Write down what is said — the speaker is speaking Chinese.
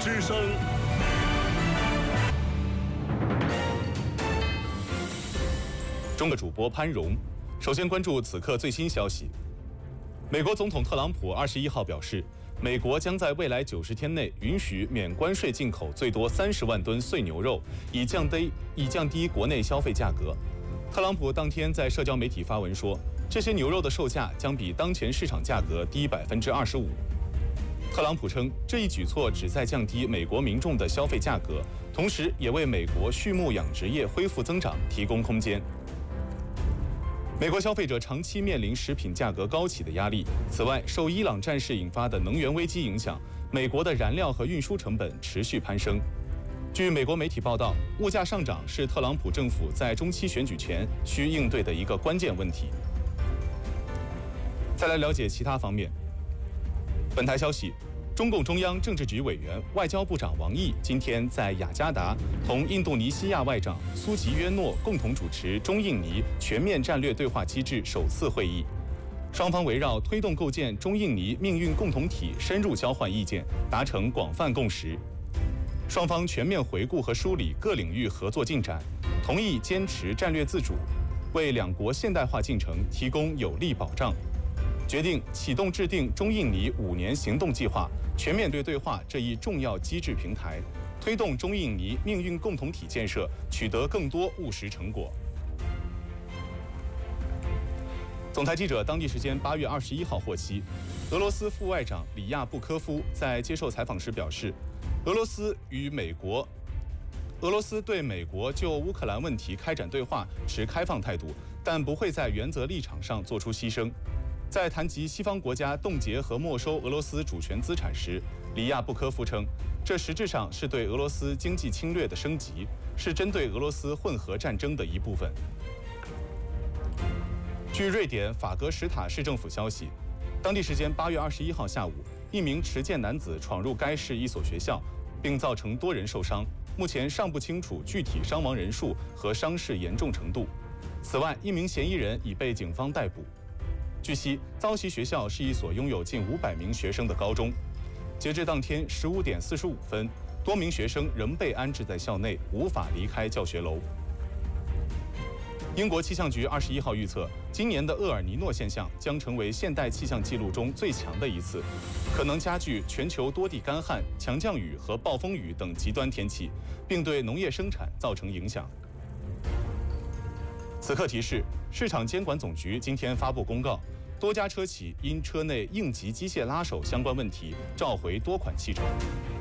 之声。 中国主播潘荣，首先关注此刻最新消息。美国总统特朗普21号表示，美国将在未来90天内允许免关税进口最多30万吨碎牛肉，以降低国内消费价格。特朗普当天在社交媒体发文说，这些牛肉的售价将比当前市场价格低25%。特朗普称，这一举措旨在降低美国民众的消费价格，同时也为美国畜牧养殖业恢复增长提供空间。美国消费者长期面临食品价格高企的压力。此外，受伊朗战事引发的能源危机影响，美国的燃料和运输成本持续攀升。据美国媒体报道，物价上涨是特朗普政府在中期选举前需应对的一个关键问题。再来了解其他方面。本台消息，中共中央政治局委员、外交部长王毅今天在雅加达同印度尼西亚外长苏吉约诺共同主持中印尼全面战略对话机制首次会议。双方围绕推动构建中印尼命运共同体深入交换意见，达成广泛共识。双方全面回顾和梳理各领域合作进展，同意坚持战略自主，为两国现代化进程提供有力保障。决定启动制定中印尼5年行动计划，全面对话这一重要机制平台，推动中印尼命运共同体建设取得更多务实成果。总台记者当地时间8月21号获悉，俄罗斯副外长里亚布科夫在接受采访时表示，俄罗斯对美国就乌克兰问题开展对话持开放态度，但不会在原则立场上做出牺牲。在谈及西方国家冻结和没收俄罗斯主权资产时，里亚布科夫称，这实质上是对俄罗斯经济侵略的升级，是针对俄罗斯混合战争的一部分。据瑞典法格什塔市政府消息，当地时间8月21号下午，一名持剑男子闯入该市一所学校，并造成多人受伤，目前尚不清楚具体伤亡人数和伤势严重程度。此外，一名嫌疑人已被警方逮捕。据悉，遭袭学校是一所拥有近500名学生的高中。截至当天15点45分，多名学生仍被安置在校内，无法离开教学楼。英国气象局21号预测，今年的厄尔尼诺现象将成为现代气象记录中最强的一次，可能加剧全球多地干旱、强降雨和暴风雨等极端天气，并对农业生产造成影响。此刻提示，市场监管总局今天发布公告，多家车企因车内应急机械拉手相关问题召回多款汽车。